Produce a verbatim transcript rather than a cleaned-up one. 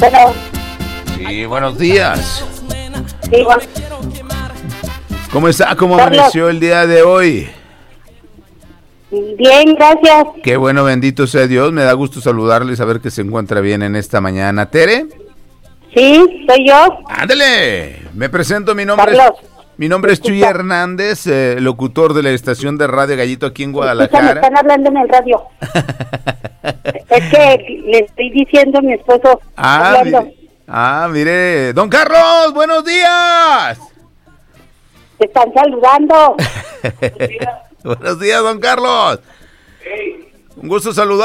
Bueno. Sí, buenos días. Sí, bueno. ¿Cómo está? ¿Cómo Carlos. amaneció el día de hoy? Bien, gracias. Qué bueno, bendito sea Dios. Me da gusto saludarle y saber que se encuentra bien en esta mañana. ¿Tere? Sí, soy yo. ¡Ándale! Me presento, mi nombre Carlos. es... Mi nombre es Chuy Hernández, eh, locutor de la estación de Radio Gallito aquí en Escucha, me Guadalajara. están hablando en el radio. Es que le estoy diciendo a mi esposo. Ah, hablando. mire, ah, mire. Don Carlos, buenos días. Te están saludando. Buenos días, don Carlos. Un gusto saludar.